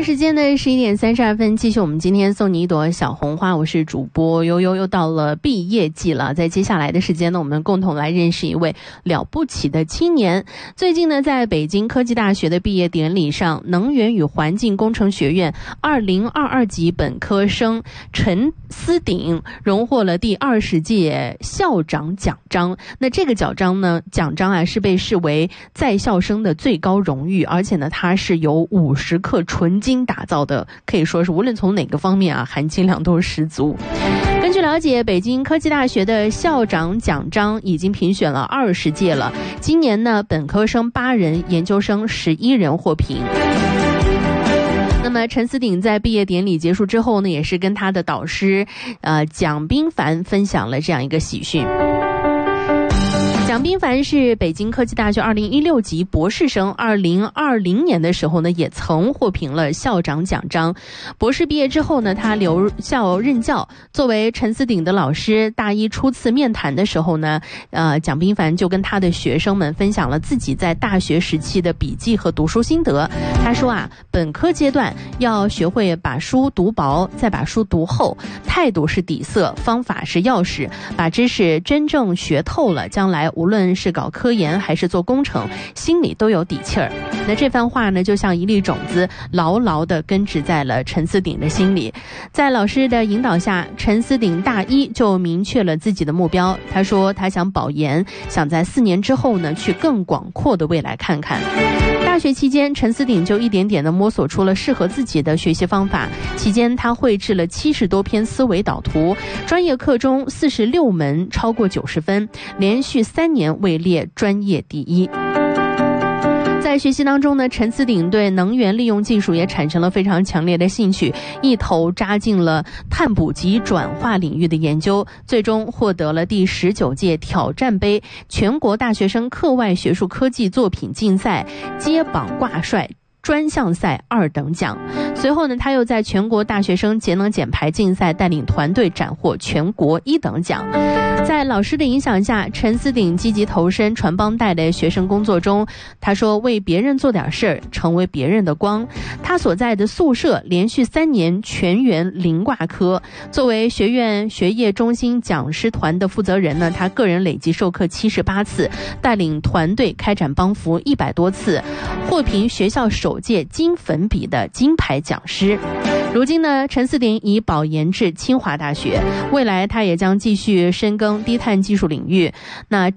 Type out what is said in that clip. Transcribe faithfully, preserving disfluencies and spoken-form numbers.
看时间呢，十一点三十二分，继续我们今天送你一朵小红花，我是主播悠悠，又到了毕业季了。在接下来的时间呢，我们共同来认识一位了不起的青年。最近呢，在北京科技大学的毕业典礼上，能源与环境工程学院二零二二级本科生陈思鼎荣获了第二十届校长奖章。那这个奖章呢，奖章啊是被视为在校生的最高荣誉，而且呢，它是由五十克纯金打造的，可以说是无论从哪个方面啊，含金量都是十足。根据了解，北京科技大学的校长奖章已经评选了二十届了，今年呢，本科生八人，研究生十一人获评。那么陈思鼎在毕业典礼结束之后呢，也是跟他的导师呃蒋斌凡分享了这样一个喜讯。蒋斌凡是北京科技大学二零一六级博士生，二零二零年的时候呢，也曾获评了校长奖章。博士毕业之后呢，他留校任教。作为陈思鼎的老师，大一初次面谈的时候呢，呃，蒋斌凡就跟他的学生们分享了自己在大学时期的笔记和读书心得。他说啊，本科阶段要学会把书读薄，再把书读厚，态度是底色，方法是钥匙，把知识真正学透了，将来无论是搞科研还是做工程，心里都有底气儿。那这番话呢，就像一粒种子，牢牢地根植在了陈思鼎的心里。在老师的引导下，陈思鼎大一就明确了自己的目标。他说他想保研，想在四年之后呢，去更广阔的未来看看。大学期间，陈思鼎就一点点地摸索出了适合自己的学习方法。期间，他绘制了七十多篇思维导图，专业课中四十六门超过九十分，连续三年位列专业第一。在学习当中呢，陈思鼎对能源利用技术也产生了非常强烈的兴趣，一头扎进了碳捕集转化领域的研究，最终获得了第十九届挑战杯全国大学生课外学术科技作品竞赛接榜挂帅专项赛二等奖。随后呢，他又在全国大学生节能减排竞赛带领团队斩获全国一等奖。在老师的影响下，陈思鼎积极投身传帮带的学生工作中。他说，为别人做点事儿，成为别人的光。他所在的宿舍连续三年全员零挂科。作为学院学业中心讲师团的负责人呢，他个人累计授课七十八次，带领团队开展帮扶一百多次，获评学校首届金粉笔的金牌讲师。如今呢，陈思鼎已保研至清华大学，未来他也将继续深耕低碳技术领域。那